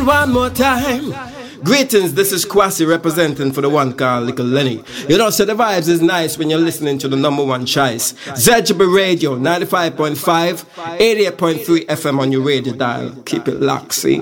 one more time. Greetings, this is Kwasi representing for the one called Little Lenny. You know, so the vibes is nice when you're listening to the number one choice. ZGB Radio, 95.5, 88.3 FM on your radio dial. Keep it locked, see?